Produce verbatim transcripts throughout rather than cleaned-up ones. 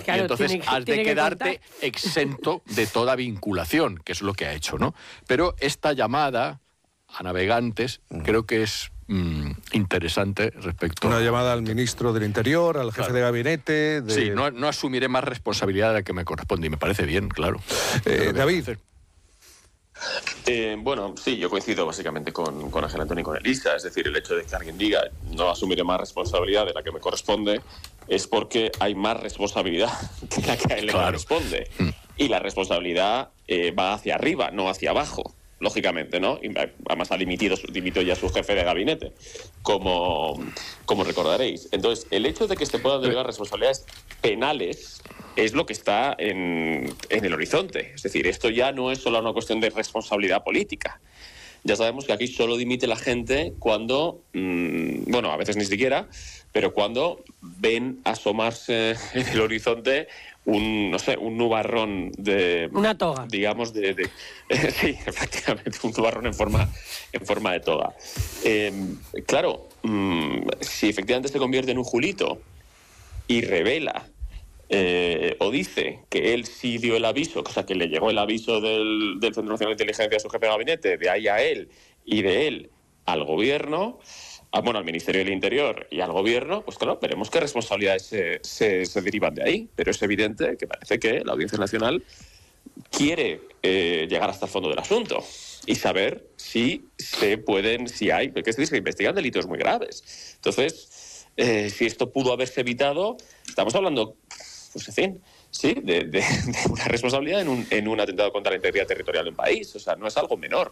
claro, y entonces tiene, has tiene de que quedarte contar. exento de toda vinculación, que es lo que ha hecho, ¿no? Pero esta llamada a navegantes uh-huh. creo que es mmm, interesante respecto... Una llamada al ministro del Interior, al jefe claro. de gabinete... De... Sí, no, no asumiré más responsabilidad de la que me corresponde, y me parece bien, claro. Eh, David... Eh, bueno, sí, yo coincido básicamente con, con Ángel Antón y con Elisa. Es decir, el hecho de que alguien diga no asumiré más responsabilidad de la que me corresponde es porque hay más responsabilidad que la que a él le claro. corresponde. Mm. Y la responsabilidad eh, va hacia arriba, no hacia abajo, lógicamente, ¿no? Y además ha dimitido, dimitió ya su jefe de gabinete, como, como recordaréis. Entonces, el hecho de que se puedan delegar responsabilidades penales es lo que está en, en el horizonte. Es decir, esto ya no es solo una cuestión de responsabilidad política. Ya sabemos que aquí solo dimite la gente cuando, mmm, bueno, a veces ni siquiera, pero cuando ven asomarse en el horizonte un, no sé, un nubarrón de... Una toga. Digamos, de... de eh, sí, efectivamente, un nubarrón en forma, en forma de toga. Eh, claro, mmm, si efectivamente se convierte en un Julito y revela... Eh, o dice que él sí dio el aviso, o sea, que le llegó el aviso del, del Centro Nacional de Inteligencia a su jefe de gabinete, de ahí a él y de él al gobierno, a, bueno, al Ministerio del Interior y al gobierno, pues claro, veremos qué responsabilidades se, se, se derivan de ahí. Pero es evidente que parece que la Audiencia Nacional quiere eh, llegar hasta el fondo del asunto y saber si se pueden, si hay, porque es decir, se investigan delitos muy graves. Entonces, eh, si esto pudo haberse evitado, estamos hablando... Pues en fin, sí, de, de, de una responsabilidad en un, en un atentado contra la integridad territorial de un país. O sea, no es algo menor.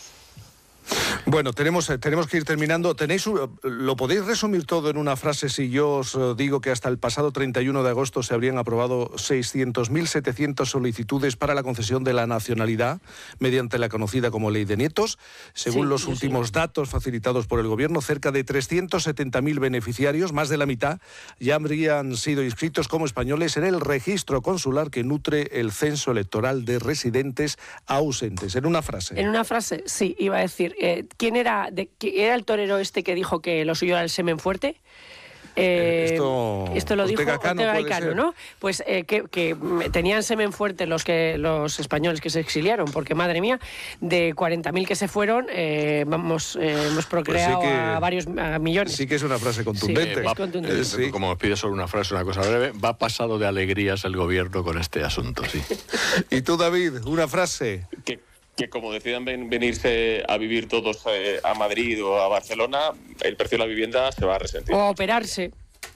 Bueno, tenemos, tenemos que ir terminando. ¿Tenéis un, ¿Lo podéis resumir todo en una frase si yo os digo que hasta el pasado treinta y uno de agosto se habrían aprobado seiscientos mil setecientas solicitudes para la concesión de la nacionalidad mediante la conocida como Ley de Nietos? Según sí, los últimos sí. datos facilitados por el Gobierno, cerca de trescientos setenta mil beneficiarios, más de la mitad, ya habrían sido inscritos como españoles en el registro consular que nutre el censo electoral de residentes ausentes. En una frase. En una frase, sí, iba a decir... Eh, ¿Quién era, de, ¿Era el torero este que dijo que lo suyo era el semen fuerte? Eh, esto, esto lo Ortega dijo Cano, Ortega y Cano, ¿no? Pues eh, que, que tenían semen fuerte los que los españoles que se exiliaron, porque madre mía, de cuarenta mil que se fueron, eh, vamos, eh, hemos procreado pues sí que, a varios a millones. Sí que es una frase contundente. Sí, va, es contundente. Eh, sí. Como os pido solo una frase, una cosa breve, va pasado de alegrías el gobierno con este asunto, sí. ¿Y tú, David, una frase? ¿Qué? Que como decidan ven, venirse a vivir todos eh, a Madrid o a Barcelona, el precio de la vivienda se va a resentir. O a operarse.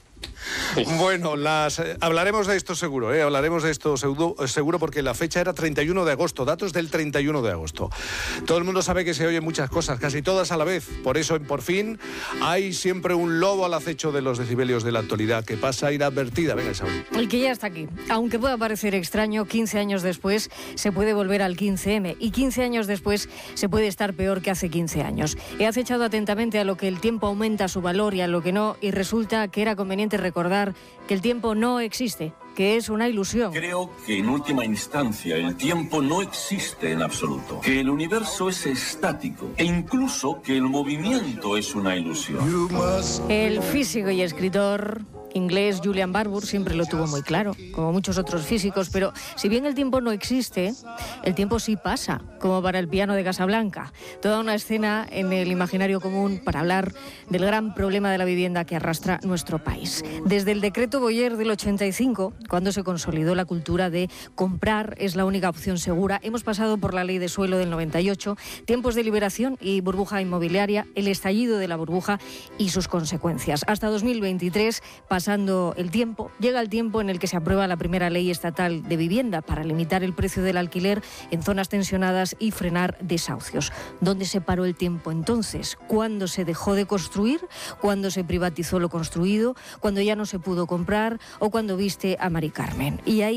Bueno, las, eh, hablaremos de esto seguro, eh, hablaremos de esto seguro, seguro porque la fecha era treinta y uno de agosto, datos del treinta y uno de agosto. Todo el mundo sabe que se oyen muchas cosas, casi todas a la vez, por eso en Por Fin hay siempre un lobo al acecho de los decibelios de la actualidad que pasa inadvertida. Venga, Isabel. Y que ya está aquí. Aunque pueda parecer extraño, quince años después se puede volver al quince eme y quince años después se puede estar peor que hace quince años. He acechado atentamente a lo que el tiempo aumenta su valor y a lo que no, y resulta que era conveniente recordar que el tiempo no existe, que es una ilusión. Creo que en última instancia el tiempo no existe en absoluto, que el universo es estático e incluso que el movimiento es una ilusión. El físico y escritor inglés Julian Barbour siempre lo tuvo muy claro, como muchos otros físicos, pero si bien el tiempo no existe, el tiempo sí pasa, como para el piano de Casablanca. Toda una escena en el imaginario común para hablar del gran problema de la vivienda que arrastra nuestro país. Desde el decreto Boyer del ochenta y cinco, cuando se consolidó la cultura de comprar es la única opción segura, hemos pasado por la ley de suelo del noventa y ocho, tiempos de liberación y burbuja inmobiliaria, el estallido de la burbuja y sus consecuencias. Hasta dos mil veintitrés, pasando el tiempo, llega el tiempo en el que se aprueba la primera ley estatal de vivienda para limitar el precio del alquiler en zonas tensionadas y frenar desahucios. ¿Dónde se paró el tiempo entonces? ¿Cuándo se dejó de construir? ¿Cuándo se privatizó lo construido? ¿Cuándo ya no se pudo comprar? ¿O cuando viste a Mari Carmen? Y ahí está,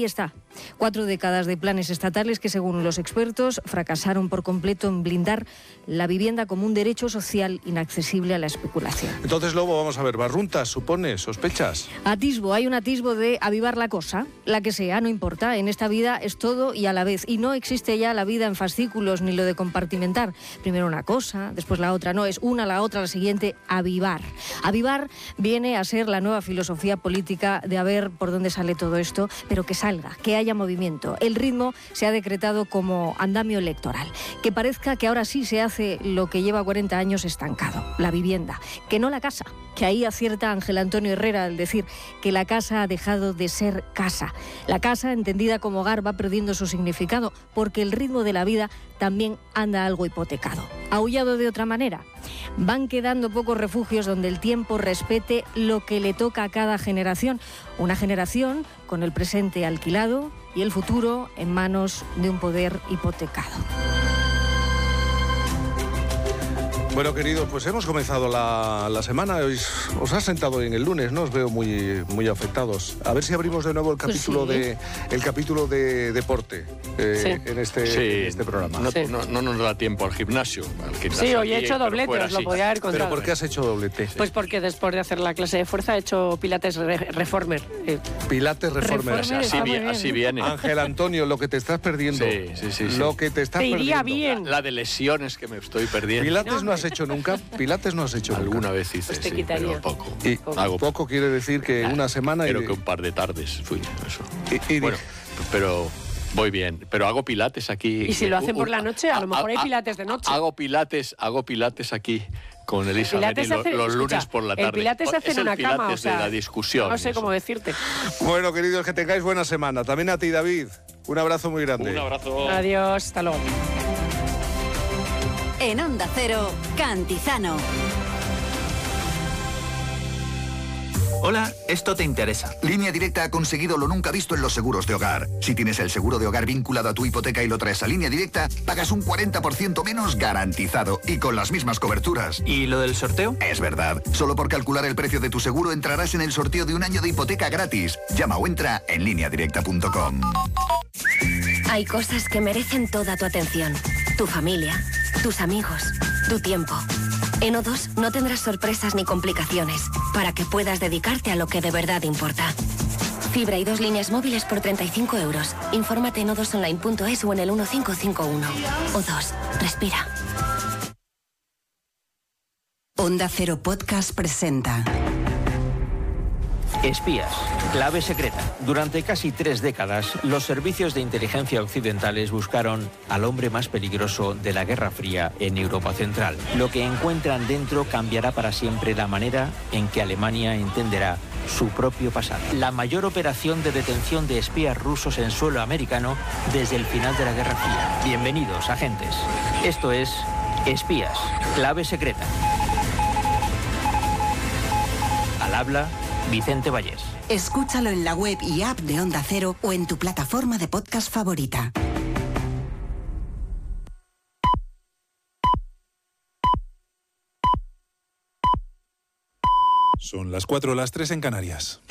Cuatro décadas de planes estatales que, según los expertos, fracasaron por completo en blindar la vivienda como un derecho social inaccesible a la especulación. Entonces, Lobo, vamos a ver, barruntas, supones, sospechas. Atisbo, hay un atisbo de avivar la cosa, la que sea, no importa. En esta vida es todo y a la vez. Y no existe ya la vida en fascículos ni lo de compartimentar. Primero una cosa, después la otra. No, es una, la otra, la siguiente. Avivar. Avivar viene a ser la nueva filosofía política de a ver por dónde sale todo esto, pero que salga, que haya movimiento. El ritmo se ha decretado como andamio electoral. Que parezca que ahora sí se hace lo que lleva cuarenta años estancado, la vivienda. Que no la casa. Que ahí acierta Ángel Antonio Herrera al decir que la casa ha dejado de ser casa. La casa, entendida como hogar, va perdiendo su significado porque el ritmo de la vida también anda algo hipotecado. Aullado de otra manera, van quedando pocos refugios donde el tiempo respete lo que le toca a cada generación. Una generación con el presente alquilado y el futuro en manos de un poder hipotecado. Bueno, queridos, pues hemos comenzado la, la semana. Os, os ha sentado bien el lunes, ¿no? Os veo muy, muy afectados. A ver si abrimos de nuevo el capítulo, pues sí. de, el capítulo de deporte eh, sí. en, este, sí. en este programa. No, sí. no, no nos da tiempo al gimnasio. Al gimnasio sí, hoy he hecho doblete, os lo sí. podía haber contado. ¿Pero por qué has hecho doblete? Pues porque después de hacer la clase de fuerza he hecho Pilates re Reformer. Eh. Pilates Reformer. Reformer así, bien, así viene. Ángel Antonio, lo que te estás perdiendo. Sí, sí, sí. sí. Lo que te estás te iría perdiendo. bien. La, la de lesiones que me estoy perdiendo. Pilates no, no has hecho nunca. Pilates no has hecho Alguna nunca. vez hice, pues te sí, quitaría. pero poco. Y Hago poco quiere decir que una semana... Creo y... que un par de tardes fui eso. Y, y bueno, pero voy bien. Pero hago pilates aquí. Y si lo hacen un, por la noche, a lo mejor hay pilates de noche. Hago pilates, hago pilates aquí con Elisa Beni los, hace, los lunes escucha, por la tarde. El pilates se hace es en una el pilates cama, o sea, de la discusión. No sé eso. cómo decirte. Bueno, queridos, que tengáis buena semana. También a ti, David. Un abrazo muy grande. Un abrazo. Adiós, hasta luego. En Onda Cero, Cantizano. Hola, esto te interesa. Línea Directa ha conseguido lo nunca visto en los seguros de hogar. Si tienes el seguro de hogar vinculado a tu hipoteca y lo traes a Línea Directa, pagas un cuarenta por ciento menos garantizado y con las mismas coberturas. ¿Y lo del sorteo? Es verdad. Solo por calcular el precio de tu seguro entrarás en el sorteo de un año de hipoteca gratis. Llama o entra en línea directa punto com. Hay cosas que merecen toda tu atención. Tu familia, tus amigos, tu tiempo. En O dos no tendrás sorpresas ni complicaciones para que puedas dedicarte a lo que de verdad importa. Fibra y dos líneas móviles por treinta y cinco euros. Infórmate en o dos online punto es o en el uno cinco cinco uno. O dos, respira. Onda Cero Podcast presenta Espías, clave secreta. Durante casi tres décadas, los servicios de inteligencia occidentales buscaron al hombre más peligroso de la Guerra Fría en Europa Central. Lo que encuentran dentro cambiará para siempre la manera en que Alemania entenderá su propio pasado. La mayor operación de detención de espías rusos en suelo americano desde el final de la Guerra Fría. Bienvenidos, agentes. Esto es Espías, clave secreta. Al habla Vicente Vallés. Escúchalo en la web y app de Onda Cero o en tu plataforma de podcast favorita. Son las cuatro, las tres en Canarias.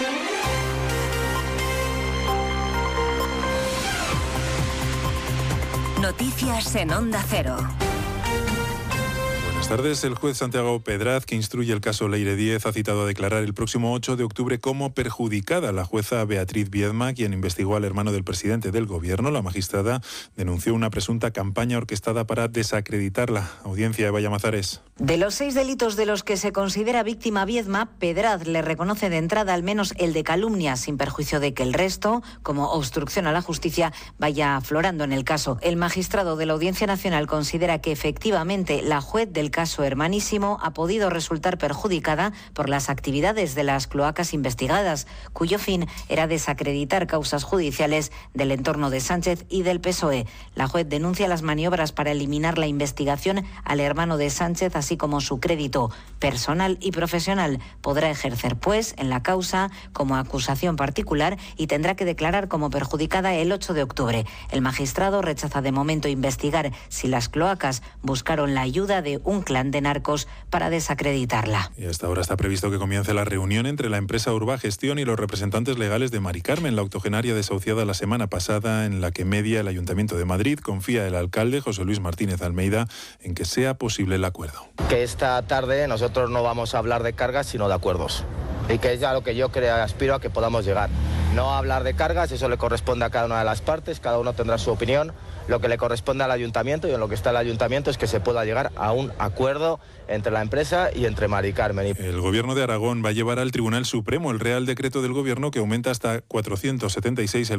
Noticias en Onda Cero. Buenas tardes. El juez Santiago Pedraz, que instruye el caso Leire Díez, ha citado a declarar el próximo ocho de octubre como perjudicada la jueza Beatriz Viedma, quien investigó al hermano del presidente del Gobierno. La magistrada denunció una presunta campaña orquestada para desacreditarla. Audiencia de Vallamazares. De los seis delitos de los que se considera víctima Viedma, Pedraz le reconoce de entrada al menos el de calumnia, sin perjuicio de que el resto, como obstrucción a la justicia, vaya aflorando en el caso. El magistrado de la Audiencia Nacional considera que efectivamente la juez del caso Hermanísimo ha podido resultar perjudicada por las actividades de las cloacas investigadas, cuyo fin era desacreditar causas judiciales del entorno de Sánchez y del P S O E. La juez denuncia las maniobras para eliminar la investigación al hermano de Sánchez, así así como su crédito personal y profesional. Podrá ejercer, pues, en la causa como acusación particular y tendrá que declarar como perjudicada el ocho de octubre. El magistrado rechaza de momento investigar si las cloacas buscaron la ayuda de un clan de narcos para desacreditarla. Y hasta ahora está previsto que comience la reunión entre la empresa Urbagestión y los representantes legales de Mari Carmen, la octogenaria desahuciada la semana pasada, en la que media el Ayuntamiento de Madrid. Confía el alcalde, José Luis Martínez Almeida, en que sea posible el acuerdo. Que esta tarde nosotros no vamos a hablar de cargas, sino de acuerdos. Y que es a lo que yo creo, aspiro a que podamos llegar. No hablar de cargas, eso le corresponde a cada una de las partes, cada uno tendrá su opinión. Lo que le corresponde al ayuntamiento y en lo que está el ayuntamiento es que se pueda llegar a un acuerdo entre la empresa y entre Mari Carmen. El gobierno de Aragón va a llevar al Tribunal Supremo el Real Decreto del Gobierno que aumenta hasta cuatrocientos setenta y seis el